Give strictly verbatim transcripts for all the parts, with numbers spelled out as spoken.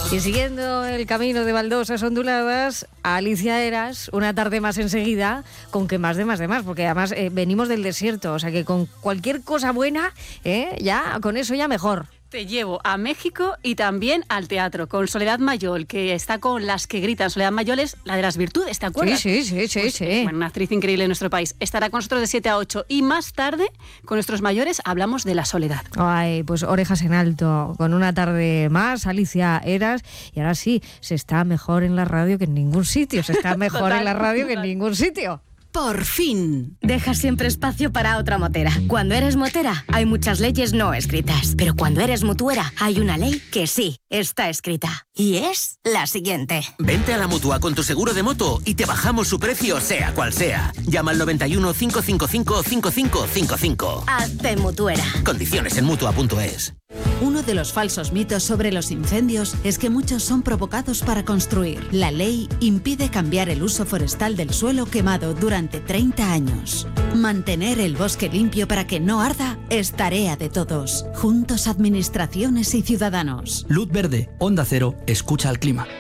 Y siguiendo el camino de baldosas onduladas, Alicia Eras, una tarde más enseguida, con que más de más de más, porque además eh, venimos del desierto, o sea que con cualquier cosa buena, eh, ya con eso ya mejor. Te llevo a México y también al teatro, con Soledad Mayol, que está con Las que gritan. Soledad Mayol es la de las virtudes, ¿te acuerdas? Sí, sí, sí, sí. Pues, sí. Bueno, una actriz increíble en nuestro país. Estará con nosotros de siete a ocho. Y más tarde, con nuestros mayores, hablamos de la soledad. Ay, pues orejas en alto, con una tarde más, Alicia Eras. Y ahora sí, se está mejor en la radio que en ningún sitio. Se está mejor total, en la radio total. que en ningún sitio. Por fin. Dejas siempre espacio para otra motera. Cuando eres motera, hay muchas leyes no escritas. Pero cuando eres mutuera, hay una ley que sí está escrita. Y es la siguiente. Vente a la Mutua con tu seguro de moto y te bajamos su precio, sea cual sea. Llama al noventa y uno, cinco cinco cinco, cinco cinco cinco cinco. Hazte mutuera. Condiciones en mutua punto es. Uno de los falsos mitos sobre los incendios es que muchos son provocados para construir. La ley impide cambiar el uso forestal del suelo quemado durante treinta años. Mantener el bosque limpio para que no arda es tarea de todos. Juntos, administraciones y ciudadanos. Luz verde, Onda Cero, escucha al clima.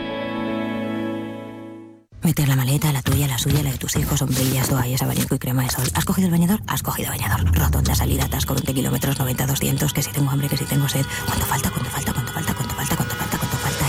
Meter la maleta, la tuya, la suya, la de tus hijos, sombrillas, toallas, abanico y crema de sol. ¿Has cogido el bañador? Has cogido bañador. Rotonda, salida, atasco, veinte kilómetros, noventa, doscientos, que si tengo hambre, que si tengo sed. ¿Cuánto falta? ¿Cuánto falta? ¿Cuánto falta? ¿Cuánto falta? ¿Cuánto falta? ¿Cuánto falta?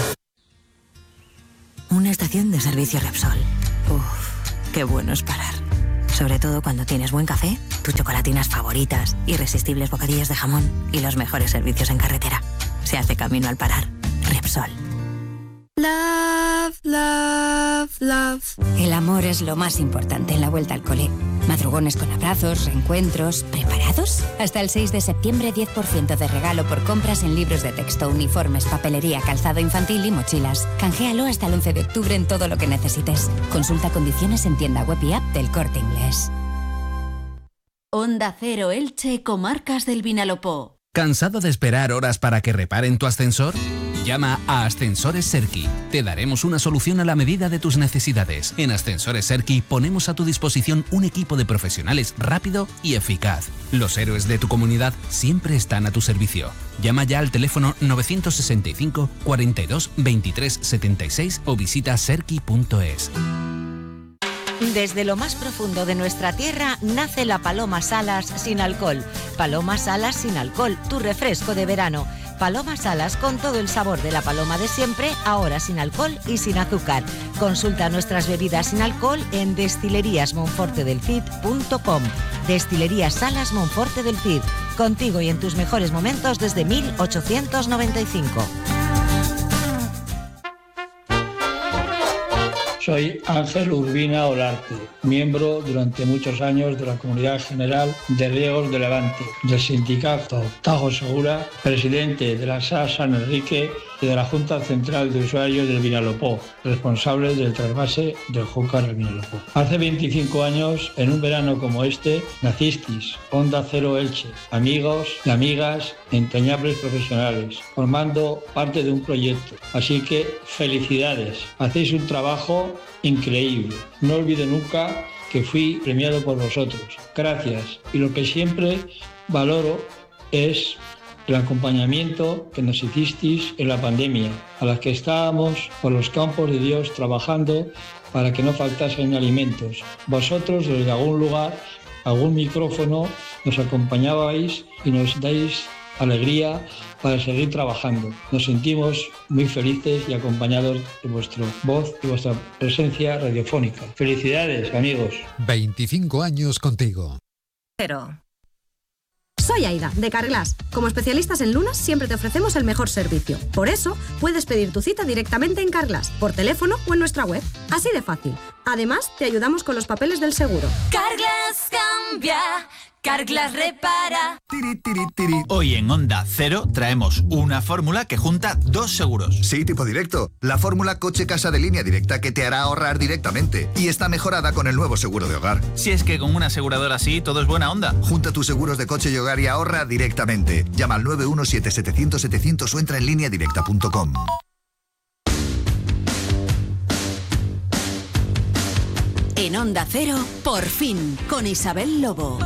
Y... una estación de servicio Repsol. Uf, qué bueno es parar. Sobre todo cuando tienes buen café, tus chocolatinas favoritas, irresistibles bocadillos de jamón y los mejores servicios en carretera. Se hace camino al parar. Repsol. Love, love, love. El amor es lo más importante en la vuelta al cole. Madrugones con abrazos, reencuentros. ¿Preparados? Hasta el seis de septiembre, diez por ciento de regalo por compras en libros de texto, uniformes, papelería, calzado infantil y mochilas. Canjealo hasta el once de octubre en todo lo que necesites. Consulta condiciones en tienda web y app del Corte Inglés. Onda Cero Elche, Comarcas del Vinalopó. ¿Cansado de esperar horas para que reparen tu ascensor? Llama a Ascensores Serki. Te daremos una solución a la medida de tus necesidades. En Ascensores Serki ponemos a tu disposición un equipo de profesionales rápido y eficaz. Los héroes de tu comunidad siempre están a tu servicio. Llama ya al teléfono novecientos sesenta y cinco, cuarenta y dos, veintitrés, setenta y seis o visita serki punto es. Desde lo más profundo de nuestra tierra nace la Paloma Salas sin alcohol. Paloma Salas sin alcohol, tu refresco de verano. Paloma Salas con todo el sabor de la paloma de siempre, ahora sin alcohol y sin azúcar. Consulta nuestras bebidas sin alcohol en destilerías monforte del cid punto com. Destilerías Salas Monforte del Cid. Contigo y en tus mejores momentos desde mil ochocientos noventa y cinco. Soy Ángel Urbina Olarte, miembro durante muchos años de la Comunidad General de Riegos de Levante, del sindicato Tajo Segura, presidente de la S A San Enrique y de la Junta Central de Usuarios del Vinalopó, responsable del trasvase del Júcar al Vinalopó. Hace veinticinco años, en un verano como este, nacistis, Onda Cero Elche, amigos y amigas, entrañables profesionales, formando parte de un proyecto. Así que felicidades, hacéis un trabajo increíble. No olvido nunca que fui premiado por vosotros. Gracias. Y lo que siempre valoro es el acompañamiento que nos hicisteis en la pandemia, a las que estábamos por los campos de Dios trabajando para que no faltasen alimentos. Vosotros desde algún lugar, algún micrófono, nos acompañabais y nos dais alegría para seguir trabajando. Nos sentimos muy felices y acompañados de vuestra voz y vuestra presencia radiofónica. Felicidades, amigos. veinticinco años contigo. Pero... Soy Aida, de Carglass. Como especialistas en lunas, siempre te ofrecemos el mejor servicio. Por eso, puedes pedir tu cita directamente en Carglass, por teléfono o en nuestra web. Así de fácil. Además, te ayudamos con los papeles del seguro. Carglass cambia, Carglass repara. Tiri, tiri, tiri. Hoy en Onda Cero traemos una fórmula que junta dos seguros. Sí, tipo directo. La fórmula coche-casa de línea directa que te hará ahorrar directamente. Y está mejorada con el nuevo seguro de hogar. Si es que con una aseguradora así todo es buena onda. Junta tus seguros de coche y hogar y ahorra directamente. Llama al nueve uno siete, setecientos, setecientos o entra en línea directa punto com. En Onda Cero, por fin, con Isabel Lobo.